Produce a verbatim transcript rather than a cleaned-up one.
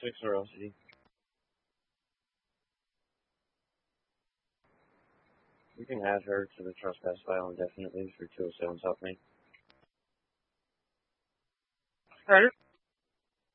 Six Ferocity. You can add her to the trespass file indefinitely for two oh seven South Main. Carter?